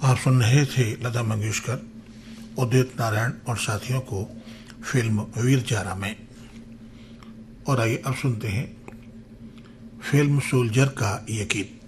आप सुन रहे थे लता मंगेशकर, उदित नारायण और साथियों को फिल्म वीर जारा में। और आइए अब सुनते हैं फिल्म सोल्जर का ये गीत।